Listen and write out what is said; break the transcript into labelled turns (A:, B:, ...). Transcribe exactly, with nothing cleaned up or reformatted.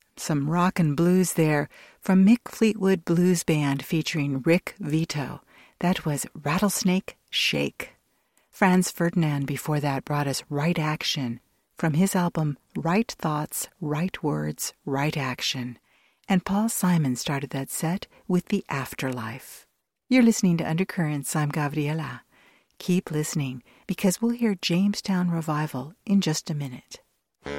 A: Some rock and blues there from Mick Fleetwood Blues Band featuring Rick Vito. That was Rattlesnake Shake. Franz Ferdinand before that brought us Right Action from his album Right Thoughts, Right Words, Right Action. And Paul Simon started that set with The Afterlife. You're listening to Undercurrents. I'm Gabriela. Keep listening because we'll hear Jamestown Revival in just a minute.